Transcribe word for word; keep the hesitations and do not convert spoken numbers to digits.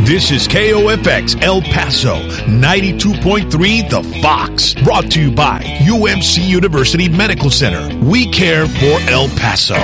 This is K O F X El Paso, ninety-two point three The Fox. Brought to you by U M C University Medical Center. We care for El Paso.